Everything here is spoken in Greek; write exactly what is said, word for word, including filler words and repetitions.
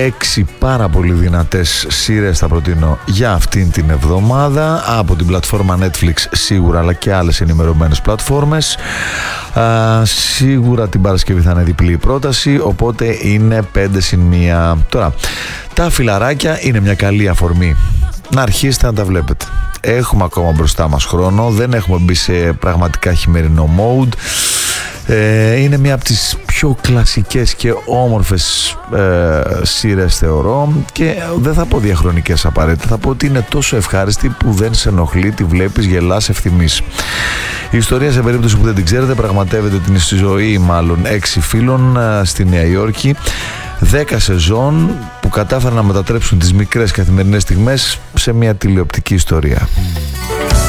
έξι πάρα πολύ δυνατές σειρές θα προτείνω για αυτήν την εβδομάδα από την πλατφόρμα Netflix σίγουρα, αλλά και άλλες ενημερωμένες πλατφόρμες. Α, σίγουρα την Παρασκευή θα είναι διπλή πρόταση, οπότε είναι πέντε συν μία. Τώρα, τα φιλαράκια είναι μια καλή αφορμή να αρχίσετε να τα βλέπετε. Έχουμε ακόμα μπροστά μας χρόνο, δεν έχουμε μπει σε πραγματικά χειμερινό mode. Ε, είναι μια από τις πιο κλασικές και όμορφες ε, σειρές θεωρώ, και δεν θα πω διαχρονικές απαραίτητα, θα πω ότι είναι τόσο ευχάριστη που δεν σε ενοχλεί, τη βλέπεις, γελάς, ευθυμείς. Η ιστορία, σε περίπτωση που δεν την ξέρετε, πραγματεύεται την ζωή μάλλον έξι φίλων ε, στη Νέα Υόρκη, δέκα σεζόν που κατάφεραν να μετατρέψουν τις μικρές καθημερινές στιγμές σε μια τηλεοπτική ιστορία.